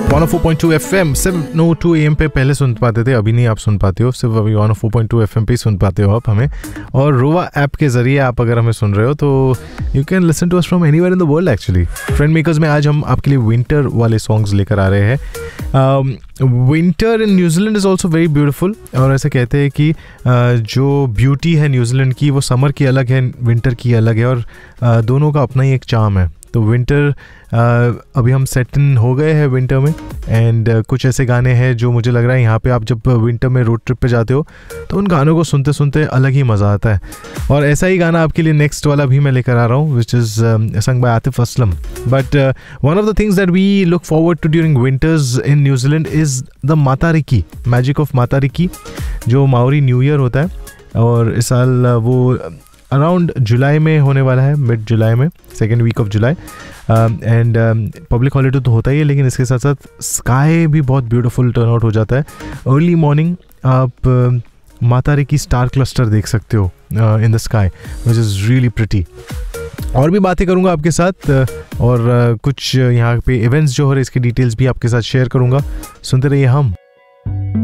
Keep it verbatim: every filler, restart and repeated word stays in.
One O four point two F M seven O two A M पे पहले सुन पाते थे, अभी नहीं आप सुन पाते हो, सिर्फ अभी one O four point two F M पे ही सुन पाते हो आप हमें। और रोवा ऐप के ज़रिए आप अगर हमें सुन रहे हो तो you can listen to us from anywhere in the world actually. Friend makers में आज हम आपके लिए विंटर वाले सॉन्ग्स लेकर आ रहे हैं। Winter in New Zealand is also very beautiful, और ऐसे कहते हैं कि uh, जो ब्यूटी है न्यूजीलैंड की वो समर की अलग है, विंटर की अलग है, और uh, दोनों का अपना ही एक चार्म है। तो विंटर uh, अभी हम सेट इन हो गए हैं विंटर में, एंड uh, कुछ ऐसे गाने हैं जो मुझे लग रहा है यहाँ पे आप जब विंटर में रोड ट्रिप पे जाते हो तो उन गानों को सुनते सुनते अलग ही मज़ा आता है। और ऐसा ही गाना आपके लिए नेक्स्ट वाला भी मैं लेकर आ रहा हूँ, which is sung by Atif Aslam. But one of the things that we look forward to during winters in New Zealand is the मातारिकी, magic of मातारिकी, जो माओरी न्यू ईयर होता है। और इस साल uh, वो अराउंड जुलाई में होने वाला है, मिड जुलाई में, second week of July. And public holiday तो होता ही है, लेकिन इसके साथ साथ स्काई भी बहुत ब्यूटीफुल टर्न आउट हो जाता है। अर्ली मॉर्निंग आप uh, मातारिकी स्टार क्लस्टर देख सकते हो in the sky, which is really pretty. और भी बातें करूंगा आपके साथ, uh, और uh, कुछ यहाँ पे इवेंट्स जो हो रहे हैं इसकी डिटेल्स भी आपके साथ शेयर करूंगा। सुनते रहिए हम